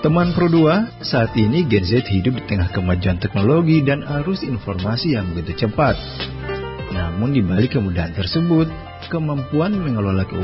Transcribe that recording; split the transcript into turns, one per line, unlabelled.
Teman Pro 2, saat ini Gen Z hidup di tengah kemajuan teknologi dan arus informasi yang begitu cepat. Namun di balik kemudahan tersebut, kemampuan mengelola keuangan